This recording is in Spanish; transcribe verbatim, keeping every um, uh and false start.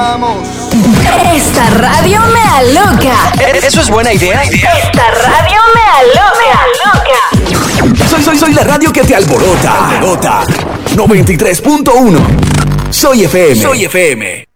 Vamos. Esta radio me aloca. ¿Eso es buena idea? Esta radio me aloca. Soy, soy, soy la radio que te alborota. Alborota. noventa y tres punto uno. Soy F M. Soy F M.